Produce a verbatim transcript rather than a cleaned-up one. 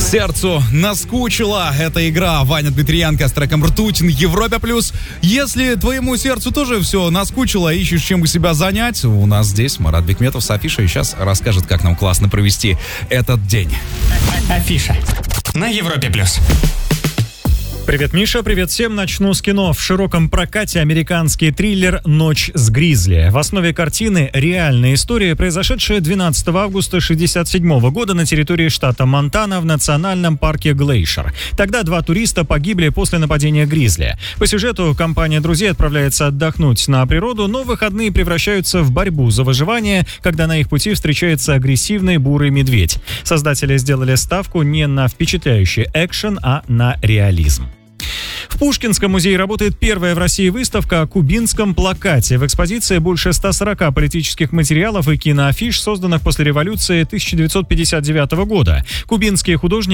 Сердцу наскучила эта игра. Ваня Дмитриенко с треком «Ртуть» на Европе+. Если твоему сердцу тоже все наскучило, ищешь чем бы себя занять, у нас здесь Марат Бекметов с Афишей сейчас расскажет, как нам классно провести этот день. Афиша на Европе+. Привет, Миша, привет всем. Начну с кино. В широком прокате американский триллер «Ночь с Гризли». В основе картины реальная история, произошедшая двенадцатого августа шестьдесят седьмого года на территории штата Монтана в национальном парке Глейшер. Тогда два туриста погибли после нападения гризли. По сюжету компания друзей отправляется отдохнуть на природу, но выходные превращаются в борьбу за выживание, когда на их пути встречается агрессивный бурый медведь. Создатели сделали ставку не на впечатляющий экшен, а на реализм. В Пушкинском музее работает первая в России выставка о кубинском плакате. В экспозиции больше ста сорока политических материалов и киноафиш, созданных после революции тысяча девятьсот пятьдесят девятого года. Кубинские художники